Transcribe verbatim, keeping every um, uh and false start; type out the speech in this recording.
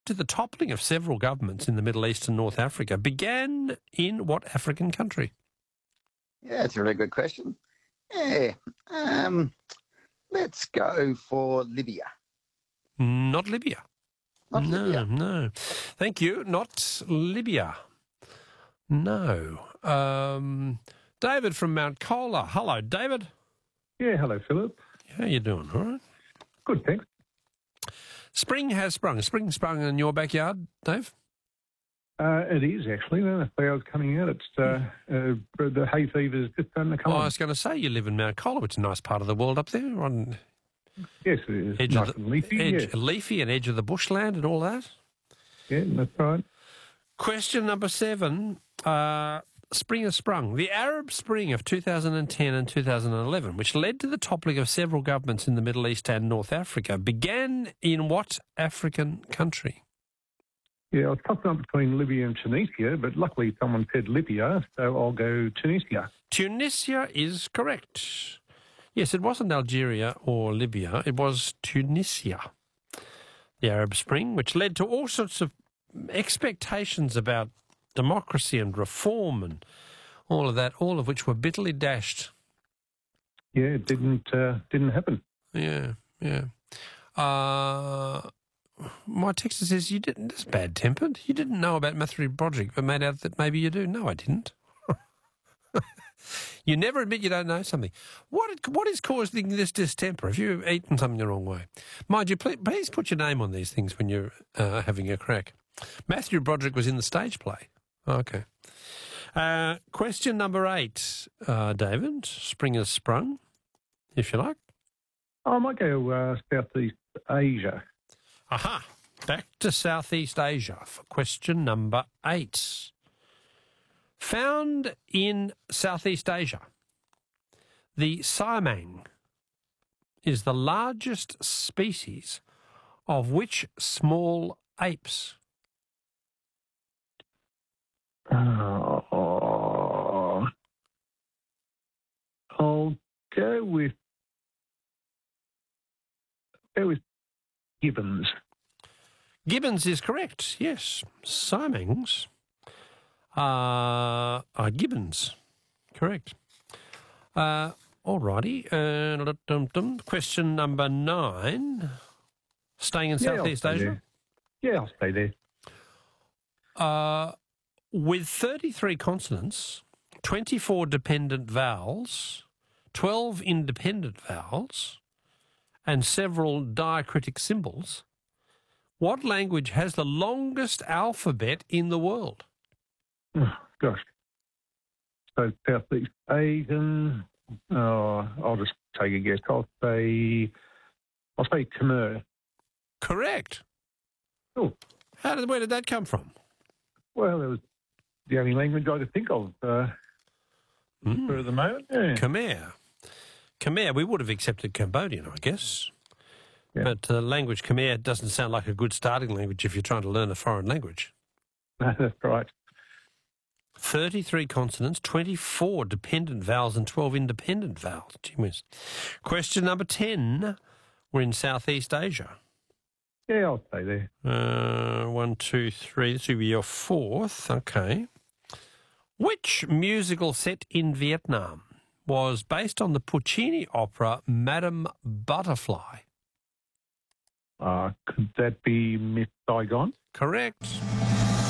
to the toppling of several governments in the Middle East and North Africa began in what African country? Yeah, it's a really good question. Yeah, um, let's go for Libya. Not Libya. Not no, Libya. no. Thank you. Not Libya. No. Um, David from Mount Colah. Hello, David. Yeah, hello, Philip. How you doing? All right. Good, thanks. Spring has sprung. Spring sprung in your backyard, Dave? Uh, it is, actually. The clouds coming out. It's uh, uh, the hay fever's just starting to come Oh, I on. was going to say, you live in Mount Colah, which is a nice part of the world up there. On Yes, it is. edge Nice of the, and leafy. edge, Yeah. leafy and edge of the bushland and all that. yeah, that's right. Question number seven. Uh, spring has sprung. The Arab Spring of two thousand ten and two thousand eleven, which led to the toppling of several governments in the Middle East and North Africa, began in what African country? Yeah, I was tossing up between Libya and Tunisia, but luckily someone said Libya, so I'll go Tunisia. Tunisia is correct. Yes, it wasn't Algeria or Libya. It was Tunisia. The Arab Spring, which led to all sorts of expectations about democracy and reform and all of that, all of which were bitterly dashed. Yeah, it didn't uh, didn't happen. Yeah, yeah. Uh, my texter says you didn't. That's bad-tempered. You didn't know about Matthew Broderick, but made out that maybe you do. No, I didn't. You never admit you don't know something. What what is causing this distemper? Have you eaten something the wrong way? Mind you, please, please put your name on these things when you're uh, having a crack. Matthew Broderick was in the stage play. Okay. Uh, question number eight, uh, David. Spring has sprung, if you like. I might go uh, Southeast Asia. Aha. Back to Southeast Asia for question number eight. Found in Southeast Asia, the siamang is the largest species of which small apes? Uh, I'll go with go with gibbons. Gibbons is correct, yes. Siamangs are, are gibbons, correct. Uh, all righty. Uh, dum, dum. Question number nine. Staying in Yeah, I'll Southeast stay Asia? there. Yeah, I'll stay there. Uh, with thirty-three consonants, twenty-four dependent vowels, twelve independent vowels, and several diacritic symbols, what language has the longest alphabet in the world? Oh, gosh. So Southeast Asian. Oh, I'll just take a guess. I'll say I'll say Khmer. Correct. Oh, How did, where did that come from? well, it was the only language I could think of uh, Mm. for the moment. Yeah. Khmer. Khmer, we would have accepted Cambodian, I guess. Yeah. But uh, language Khmer doesn't sound like a good starting language if you're trying to learn a foreign language. That's right. thirty-three consonants, twenty-four dependent vowels and twelve independent vowels. Gee whiz. Question number ten. We're in Southeast Asia. Yeah, I'll stay there. Uh, one, two, three. This will be your fourth. Okay. Which musical set in Vietnam was based on the Puccini opera Madame Butterfly? Uh, could that be Miss Saigon? Correct.